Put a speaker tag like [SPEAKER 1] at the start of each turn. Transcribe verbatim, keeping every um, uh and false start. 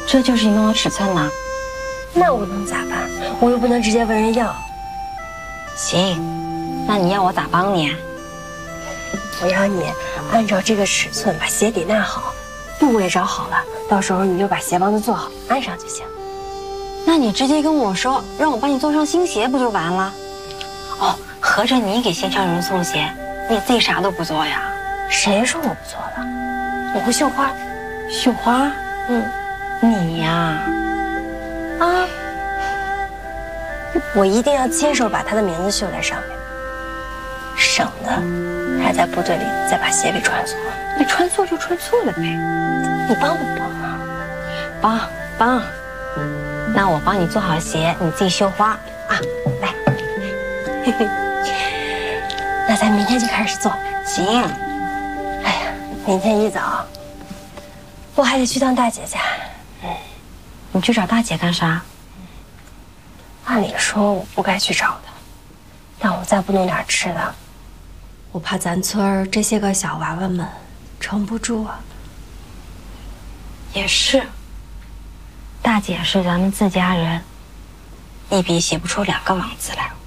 [SPEAKER 1] 这就是你弄的尺寸呐？
[SPEAKER 2] 那我能咋办？我又不能直接问人要。
[SPEAKER 1] 行，那你要我咋帮你？
[SPEAKER 2] 我要你按照这个尺寸把鞋底纳好，布我也找好了，到时候你就把鞋帮子做好，安上就行。
[SPEAKER 1] 那你直接跟我说，让我帮你做上新鞋不就完了？哦，合着你给线上人送鞋，你自己啥都不做呀？
[SPEAKER 2] 谁说我不做了？我会绣花。
[SPEAKER 1] 绣花？
[SPEAKER 2] 嗯，
[SPEAKER 1] 你呀？
[SPEAKER 2] 啊，我一定要亲手把他的名字绣在上面，省得他在部队里再把鞋给穿错了。
[SPEAKER 1] 你穿错就穿错了呗，
[SPEAKER 2] 你帮不帮啊？
[SPEAKER 1] 帮帮。那我帮你做好鞋，你自己绣花啊！来，
[SPEAKER 2] 嘿嘿，那咱明天就开始做。
[SPEAKER 1] 行。
[SPEAKER 2] 哎呀，明天一早我还得去趟大姐家。
[SPEAKER 1] 嗯，你去找大姐干啥？
[SPEAKER 2] 按理说我不该去找的，但我再不弄点吃的，我怕咱村儿这些个小娃娃们撑不住啊。
[SPEAKER 1] 也是。大姐是咱们自家人，一笔写不出两个王字来。